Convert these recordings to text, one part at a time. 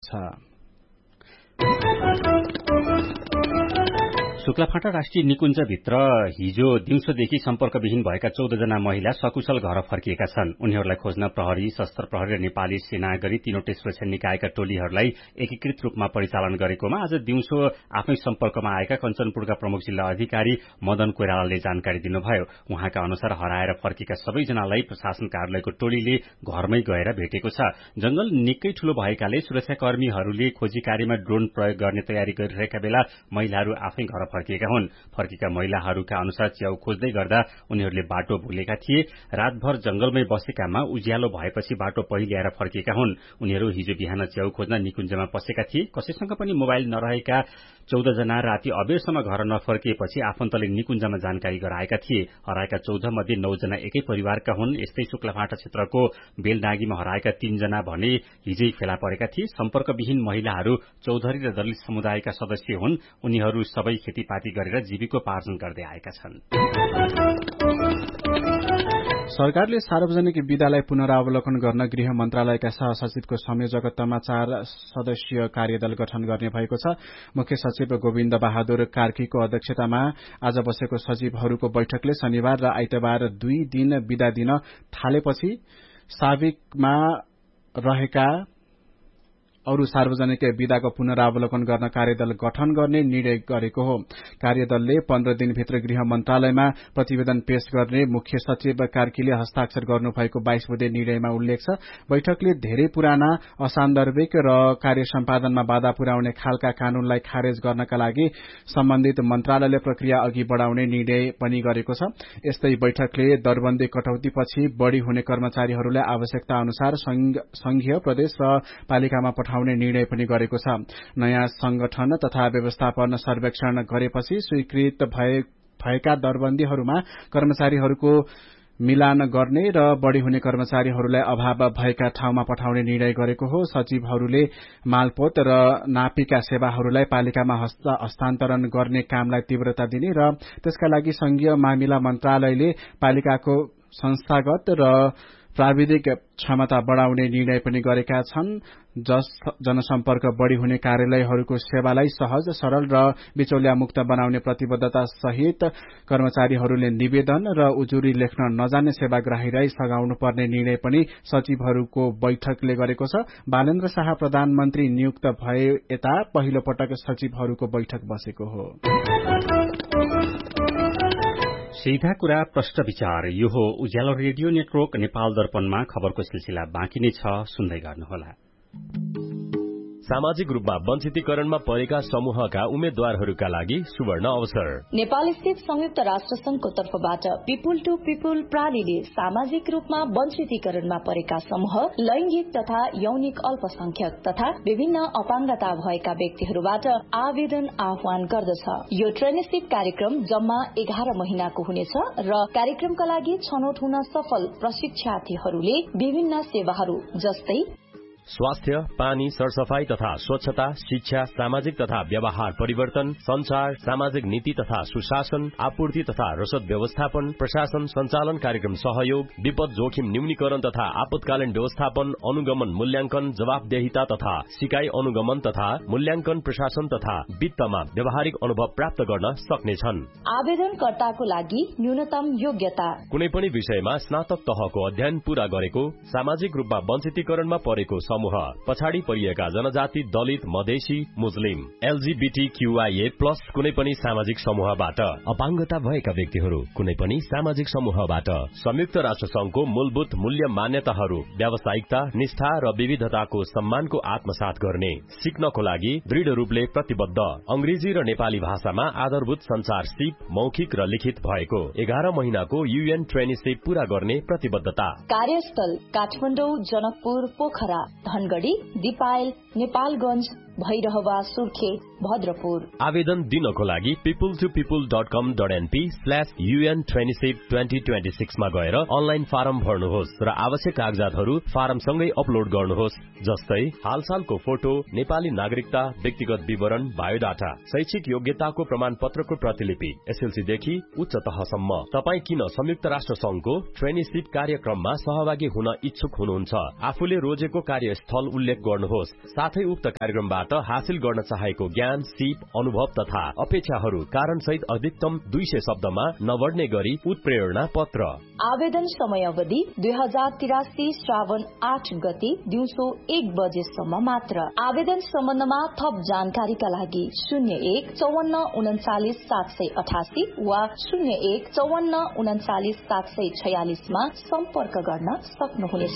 छ। शुक्लाफाटा राष्ट्रिय निकुञ्जभित्र हिजो दिउँसोदेखि सम्पर्कविहीन भएका 14 जना महिला सकुशल घर फर्किएका छन्। उनीहरूलाई खोज्न प्रहरी, सशस्त्र प्रहरी र नेपाली सेना गरी तीनवटै सुरक्षा निकायका टोलीहरूलाई एकीकृत रूपमा परिचालन गरेकोमा आज दिउँसो आफै सम्पर्कमा आएका कञ्चनपुरका प्रमुख जिल्ला अधिकारी मदन कोइरालाले जानकारी दिनुभयो। उहाँका अनुसार हराएर फर्केका सबैजनालाई प्रशासन कार्यालयको टोलीले घरमै गएर भेटेको छ। जंगल निकै ठूलो भएकाले सुरक्षाकर्मीहरूले खोजी कार्यमा ड्रोन प्रयोग गर्ने तयारी गरिरहेका बेला महिलाहरू आफै घर फर्किएका हुन्। फर्केका महिलाहरूका अनुसार च्याउ खोज्दै गर्दा उनीहरूले बाटो भुलेका थिए। रातभर जंगलमै बसेकामा उज्यालो भएपछि बाटो पहिल्याएर फर्किएका हुन्। उनीहरू हिजो बिहान च्याउ खोज्न निकुञ्जमा पसेका थिए। कसैसँग पनि मोबाइल नरहेका 14 जना राति अबेरसम्म घर नफर्किएपछि आफन्तले निकुञ्जमा जानकारी गराएका थिए। हराएका 14 मध्ये 9 जना एकै परिवारका हुन्। यस्तै शुक्लाफाटा क्षेत्रको बेलडाँगीमा हराएका 3 जना भने हिजै फेला परेका थिए। सम्पर्कविहीन महिलाहरू चौधरी र दलित समुदायका सदस्य हुन्। उनीहरू सबै खेतीपाती गरेर जीविकोपार्जन गर्दै आएका छन्। सरकारले सार्वजनिक विधालाई पुनरावलोकन गर्न गृह मन्त्रालयका सहसचिवको संयोजकत्वमा 4 सदस्यीय कार्यदल गठन गर्ने भएको छ। मुख्य सचिव गोविन्द बहादुर कार्कीको अध्यक्षतामा आज बसेको सचिवहरूको बैठकले शनिबार र आइतबार 2 दिन विदा दिन थालेपछि साविकमा रहेका अरू सार्वजनिक विधाको पुनरावलोकन गर्न कार्यदल गठन गर्ने निर्णय गरेको हो। कार्यदलले 15 दिनभित्र गृह मन्त्रालयमा प्रतिवेदन पेश गर्ने मुख्य सचिव कार्कीले हस्ताक्षर गर्नुभएको 22 बुँदे निर्णयमा उल्लेख छ। बैठकले धेरै पुराना, असान्दर्भिक र कार्य सम्पादनमा बाधा पुर्याउने खालका कानूनलाई खारेज गर्नका लागि सम्बन्धित मन्त्रालयले प्रक्रिया अघि बढ़ाउने निर्णय पनि गरेको छ। यस्तै बैठकले दरबन्दी कटौतीपछि बढ़ी हुने कर्मचारीहरूलाई आवश्यकता अनुसार संघीय, प्रदेश र पालिकामा पठाउने निर्णय पनि गरेको छ। नयाँ संगठन तथा व्यवस्थापन सर्वेक्षण गरेपछि स्वीकृत भएका दरबन्दीहरूमा कर्मचारीहरूको मिलान गर्ने र बढ़ी हुने कर्मचारीहरूलाई अभाव भएका ठाउँमा पठाउने निर्णय गरेको हो। सचिवहरूले मालपोत र नापीका सेवाहरूलाई पालिकामा हस्तान्तरण गर्ने कामलाई तीव्रता दिने र त्यसका लागि संघीय मामिला मन्त्रालयले पालिकाको संस्थागत र प्राविधिक क्षमता बढ़ाउने निर्णय पनि गरेका छन्। जनसम्पर्क बढ़ी हुने कार्यालयहरूको सेवालाई सहज, सरल र बिचौलिया मुक्त बनाउने प्रतिबद्धता सहित कर्मचारीहरूले निवेदन र उजुरी लेख्न नजान्ने सेवाग्राहीलाई सघाउनु पर्ने निर्णय पनि सचिवहरूको बैठकले गरेको छ। बालेन्द्र शाह प्रधानमन्त्री नियुक्त भए यता पहिलो पटक सचिवहरूको बैठक बसेको हो। सीधा कुरा प्रश्न विचार, यो हो उज्यालो रेडियो नेटवर्क नेपाल दर्पणमा खबरको सिलसिला बाँकी नै छ, सुन्दै गर्नुहोला। सामाजिक रूपमा वञ्चितीकरणमा परेका समूहका उम्मेद्वारहरूका लागि सुवर्ण अवसर। नेपाल स्थित संयुक्त राष्ट्र संघको तर्फबाट पिपुल टू पिपुल प्रालीले सामाजिक रूपमा वञ्चितीकरणमा परेका समूह, लैंगिक तथा यौनिक अल्पसंख्यक तथा विभिन्न अपाङ्गता भएका व्यक्तिहरूबाट आवेदन आह्वान गर्दछ। यो ट्रेनिसिप कार्यक्रम जम्मा 11 महिनाको हुनेछ र कार्यक्रमका लागि छनौट हुन सफल प्रशिक्षार्थीहरूले विभिन्न सेवाहरू जस्तै स्वास्थ्य, पानी, सरसफाई तथा स्वच्छता, शिक्षा, सामाजिक तथा व्यवहार परिवर्तन, संचार, सामाजिक नीति तथा सुशासन, आपूर्ति तथा रसद व्यवस्थापन, प्रशासन संचालन कार्यक्रम सहयोग, विपद जोखिम न्यूनीकरण तथा आपतकालीन व्यवस्थापन, अनुगमन मूल्यांकन, जवाफदेहिता तथा सिकाइ अनुगमन तथा मूल्यांकन, प्रशासन तथा वित्तमा व्यावहारिक अनुभव प्राप्त गर्न सक्नेछन्। आवेदनकर्ताको लागि न्यूनतम योग्यता कुनै पनि विषयमा स्नातक तहको अध्ययन पूरा गरेको, सामाजिक रूपमा वञ्चितीकरणमा परेको समूह, पछाडि परिएका जनजाति, दलित, मधेसी, मुस्लिम, LGBTQIA+ कुनै पनि सामाजिक समूहबाट, अपाङ्गता भएका व्यक्तिहरू कुनै पनि सामाजिक समूहबाट, संयुक्त राष्ट्र संघको मूलभूत मूल्य मान्यताहरू, व्यावसायिकता, निष्ठा र विविधताको सम्मानको आत्मसात गर्ने, सिक्नको लागि दृढ रूपले प्रतिबद्ध, अंग्रेजी र नेपाली भाषामा आधारभूत संचार सिप मौखिक र लिखित भएको 11 महिनाको UN ट्रेनिसिप पूरा गर्ने प्रतिबद्धता। कार्यस्थल काठमाडौँ, जनकपुर, पोखरा, धनगढ़ी, दिपायल, नेपालगंज, भैरहवा सुर्खेत भद्रपुर। आवेदन दिनको लागि peopletopeople.com.np/UN Traineeship 2026 मा गएर अनलाइन फारम भर्नुहोस् र आवश्यक कागजातहरू फारमसँगै अपलोड गर्नुहोस्, जस्तै हालसालको फोटो, नेपाली नागरिकता, व्यक्तिगत विवरण, बायोडाटा, शैक्षिक योग्यताको प्रमाणपत्रको प्रतिलिपि, एसएलसी देखि उच्च तहसम्म। तपाई किन संयुक्त राष्ट्र संघको ट्रेनिशिप कार्यक्रममा सहभागी हुन इच्छुक हुनुहुन्छ? आफूले रोजेको कार्यस्थल उल्लेख गर्नुहोस्, साथै उक्त कार्यक्रमबाट हासिल गर्न चाहेको ज्ञान, सिप, अनुभव तथा अपेक्षाहरू कारण सहित अधिकतम 200 शब्दमा नबढ्ने गरी उत्प्रेरणा पत्र। आवेदन समयावधि 2083 श्रावण 8 गते दिउँसो 1 बजेसम्म मात्र। आवेदन सम्बन्धमा थप जानकारीका लागि 01 54 39 788 वा 01 54 39 746 मा सम्पर्क गर्न सक्नुहुनेछ।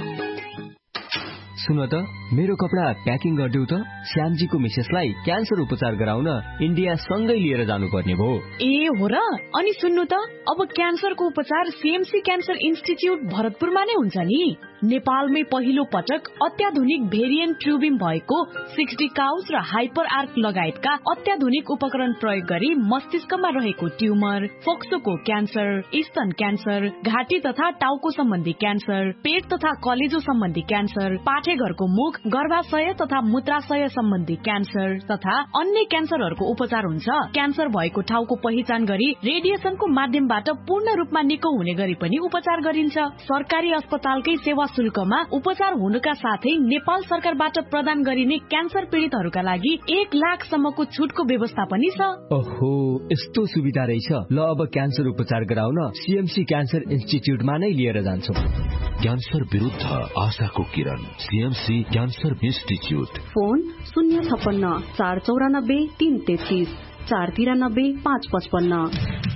सुन त, मेरो कपडा प्याकिङ गरिदेऊ त। श्यामजीको मिसेसलाई क्यान्सर उपचार गराउन इन्डिया सँगै लिएर जानुपर्ने भयो। ए हो र? अनि सुन्नु त, अब क्यान्सरको उपचार सीएमसी क्यान्सर इन्स्टिच्युट भरतपुरमा नै हुन्छ नि। नेपालमै पहिलो पटक अत्याधुनिक भेरिएन्ट ट्युबिङ भएको 60 काउज र हाइपर आर्क लगायतका अत्याधुनिक उपकरण प्रयोग गरी मस्तिष्कमा रहेको ट्युमर, फोक्सोको क्यान्सर, स्तन क्यान्सर, घाँटी तथा टाउको सम्बन्धी क्यान्सर, पेट तथा कलेजो सम्बन्धी क्यान्सर, पाठेघरको मुख, गर्भाशय तथा मूत्राशय सम्बन्धी क्यान्सर तथा अन्य क्यान्सरहरूको उपचार हुन्छ। क्यान्सर भएको ठाउँको पहिचान गरी रेडिएसनको माध्यमबाट पूर्ण रूपमा निको हुने गरी पनि उपचार गरिन्छ। सरकारी अस्पतालकै सेवा शुल्कमा उपचार हुनुका साथै नेपाल सरकारबाट प्रदान गरिने क्यान्सर पीड़ितहरूका लागि 1 लाखसम्मको छुटको व्यवस्था पनि छ। ओहो, यस्तो सुविधा रहेछ। ल, अब क्यान्सर उपचार गराउन सीएमसी क्यान्सर इन्स्टिच्युटमा नै लिएर जान्छौं। क्यान्सर विरुद्ध आशाको किरण, सीएमसी क्यान्सर इन्स्टिच्युट। फोन 056 494 333 493 555।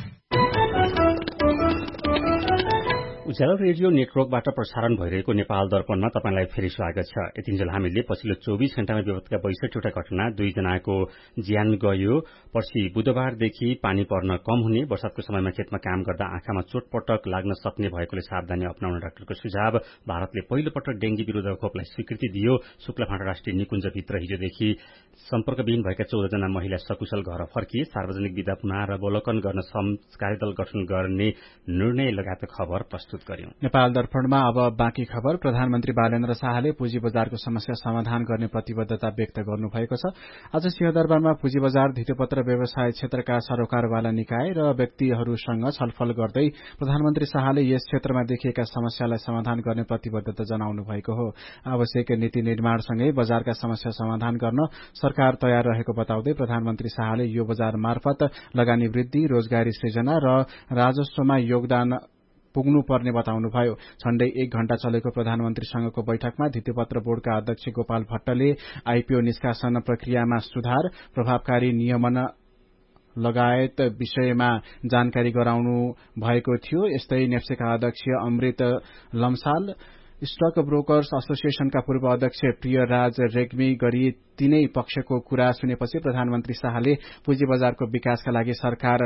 उज्यालो रेडियो नेटवर्कबाट प्रसारण भइरहेको नेपाल दर्पणमा तपाईलाई फेरि स्वागत छ। यतिन्जेल हामीले पछिल्लो 24 घण्टामा विपदका 62 वटा घटना, 2 जनाको ज्यान गयो, पर्सि बुधबारदेखि पानी पर्न कम हुने, वर्षातको समयमा खेतमा काम गर्दा आँखामा चोटपटक लाग्न सक्ने भएकोले सावधानी अपनाउन डाक्टरको सुझाव, भारतले पहिलो पटक डेंगी विरुद्ध खोपलाई स्वीकृति दियो, शुक्लाफाँटा राष्ट्रिय निकुञ्जभित्र हिजोदेखि सम्पर्कविहीन भएका 14 जना महिला सकुशल घर फर्किए, सार्वजनिक विदा पुनरावलोकन गर्न कार्यदल गठन गर्ने निर्णय लगायत खबर प्रस्तुत गर्यौं। नेपाल दर्पणमा अब बाँकी खबर। प्रधानमन्त्री बालेन्द्र शाहले पुँजी बजारको समस्या समाधान गर्ने प्रतिबद्धता व्यक्त गर्नुभएको छ। आज सिंहदरबारमा पुँजी बजार, धितोपत्र व्यवसाय क्षेत्रका सरोकारवाला निकाय र व्यक्तिहरूसँग छलफल गर्दै प्रधानमन्त्री शाहले यस क्षेत्रमा देखिएका समस्यालाई समाधान गर्ने प्रतिबद्धता जनाउनु भएको हो। आवश्यक नीति निर्माणसँगै बजारका समस्या समाधान गर्न सरकार तयार रहेको बताउँदै प्रधानमन्त्री शाहले यो बजार मार्फत लगानी वृद्धि, रोजगारी सृजना र राजस्वमा योगदान पुग्नु पर्ने बताउनुभयो। झण्डै 1 घण्टा चलेको प्रधानमन्त्रीसँगको बैठकमा धितोपत्र बोर्डका अध्यक्ष गोपाल भट्टले आईपीओ निष्कासन प्रक्रियामा सुधार, प्रभावकारी नियमन लगायत विषयमा जानकारी गराउनु भएको थियो। यस्तै नेप्सेका अध्यक्ष अमृत लम्साल, स्टक ब्रोकर्स एसोसिएशनका पूर्व अध्यक्ष प्रियराज रेग्मी गरी तीनै पक्षको कुरा सुनेपछि प्रधानमन्त्री शाहले पुँजी बजारको विकासका लागि सरकार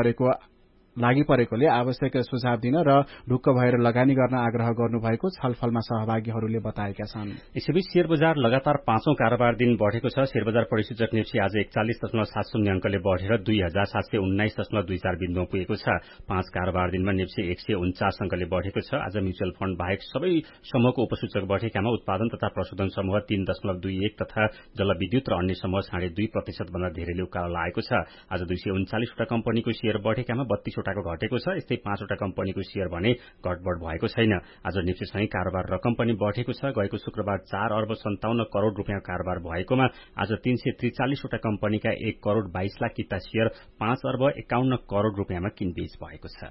लागि परेकोले आवश्यक सुझाव दिन र ढुक्क भएर लगानी गर्न आग्रह गर्नुभएको छलफलमा सहभागीहरूले बताएका छन्। यसैबीच शेयर बजार लगातार 5औं कारोबार दिन बढ़ेको छ। शेयर बजार परिसूचक निफ्टी आज 41.70 अंकले बढ़ेर 2719.24 बिन्दुमा पुगेको छ। 5 कारोबार दिनमा निफ्टी 149 अंकले बढ़ेको छ। आज म्युचुअल फण्ड बाहेक सबै समूहको उपसूचक बढ़ेकामा उत्पादन तथा प्रशोधन समूह 3.21 तथा जलविद्युत र अन्य समूह 2.5% भन्दा धेरैले उकालो लागेको छ। आज 239 वटा कम्पनीको शेयर बढ़ेकामा 32 वटाको घटेको छ। यस्तै 5 वटा कम्पनीको शेयर भने घटबढ भएको छैन। आज निफ्टीसँगै कारोबार रकम पनि बढ़ेको छ। गएको शुक्रबार 4 अर्ब 57 करोड़ रुपियाँ कारोबार भएकोमा आज 343 वटा कम्पनीका 1 करोड़ 22 लाख किता शेयर 5 अर्ब 51 करोड़ रुपियाँमा किनबेच भएको छ।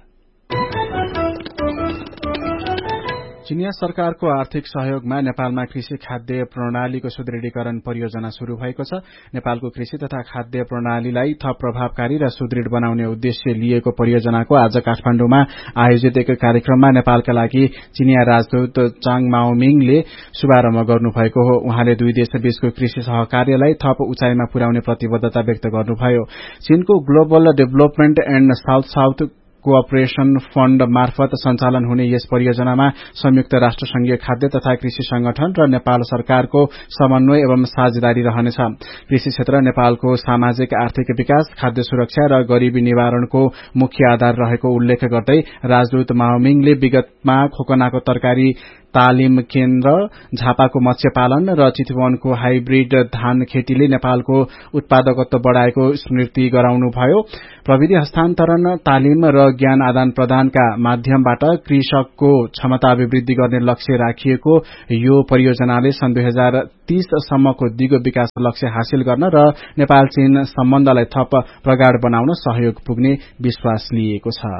चिनिया सरकारको आर्थिक सहयोगमा नेपालमा कृषि खाद्य प्रणालीको सुदृढीकरण परियोजना शुरू भएको छ। नेपालको कृषि तथा खाद्य प्रणालीलाई थप प्रभावकारी र सुदृढ बनाउने उद्देश्य लिएको परियोजनाको आज काठमाण्डुमा आयोजित एक कार्यक्रममा नेपालका लागि चिनिया राजदूत चाङ माओमिङले शुभारम्भ गर्नुभएको हो। उहाँले दुई देशबीचको कृषि सहकार्यलाई थप उचाइमा पुर्याउने प्रतिबद्धता व्यक्त गर्नुभयो। चीनको global development and south कोअपरेशन fund मार्फत सञ्चालन हुने यस परियोजनामा संयुक्त राष्ट्र संघीय खाद्य तथा कृषि संगठन र नेपाल सरकारको समन्वय एवं साझेदारी रहनेछ। कृषि क्षेत्र नेपालको सामाजिक आर्थिक विकास, खाद्य सुरक्षा र गरीबी निवारणको मुख्य आधार रहेको उल्लेख गर्दै राजदूत माओमिङले विगतमा खोकनाको तरकारी तालिम केन्द्र, झापाको मत्स्य पालन र चितवनको हाइब्रिड धान खेतीले नेपालको उत्पादकत्व बढ़ाएको स्मृति गराउनुभयो। प्रविधि हस्तान्तरण, तालिम र ज्ञान आदान प्रदानका माध्यमबाट कृषकको क्षमता अभिवृद्धि गर्ने लक्ष्य राखिएको यो परियोजनाले सन् 2030 सम्मको दिगो विकास लक्ष्य हासिल गर्न र नेपाल चीन सम्बन्धलाई थप प्रगाढ़ बनाउन सहयोग पुग्ने विश्वास लिएको छ।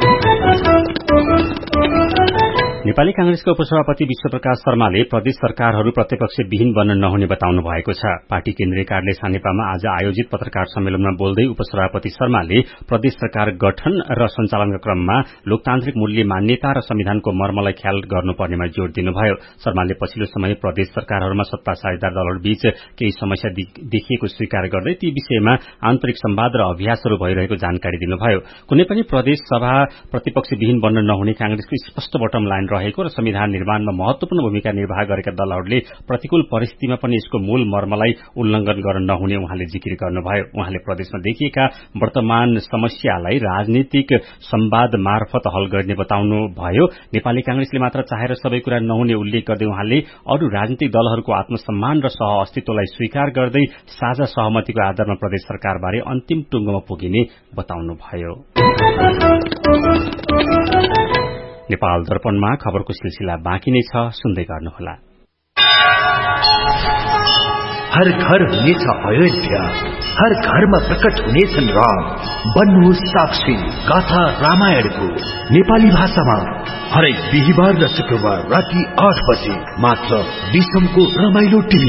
नेपाली कांग्रेसका उपसभापति विश्वप्रकाश शर्माले प्रदेश सरकारहरू प्रत्यक्ष विहीन बन्न नहुने बताउनु भएको छ। पार्टी केन्द्रीय कार्यालय सानेपामा आज आयोजित पत्रकार सम्मेलनमा बोल्दै उपसभापति शर्माले प्रदेश सरकार गठन र सञ्चालनका क्रममा लोकतान्त्रिक मूल्य, मान्यता र संविधानको मर्मलाई ख्याल गर्नुपर्नेमा जोड़ दिनुभयो। शर्माले पछिल्लो समय प्रदेश सरकारहरूमा सत्ता साझेदार दलहरूबीच केही समस्या देखिएको स्वीकार गर्दै ती विषयमा आन्तरिक संवाद र अभ्यासहरू भइरहेको जानकारी दिनुभयो। कुनै पनि प्रदेश सभा प्रतिपक्ष विहीन बन्न नहुने कांग्रेसको स्पष्ट बटम लाइन रहेको र संविधान निर्माणमा महत्वपूर्ण भूमिका निर्वाह गरेका दलहरूले प्रतिकूल परिस्थितिमा पनि यसको मूल मर्मलाई उल्लंघन गर्न नहुने उहाँले जिकिर गर्नुभयो। उहाँले प्रदेशमा देखिएका वर्तमान समस्यालाई राजनीतिक संवाद मार्फत हल गर्ने बताउनुभयो। नेपाली कांग्रेसले मात्र चाहेर सबै कुरा नहुने उल्लेख गर्दै उहाँले अरू राजनीतिक दलहरूको आत्मसम्मान र सह अस्तित्वलाई स्वीकार गर्दै साझा सहमतिको आधारमा प्रदेश सरकारबारे अन्तिम टुंगोमा पुगिने बताउनुभयो। नेपाल दर्पणमा खबरको सिलसिला बाँकी नै छ, सुन्दै गर्नुहोला। हर घर हुनेछ अयोध्या, हर घरमा प्रकट हुनेछन् राम। बन्नुहोस् साक्षी गाथा रामायणको नेपाली भाषामा हरेक बिहिबार र शुक्रबार राति 8 बजे मात्र डिसमको रमाइलो टिभी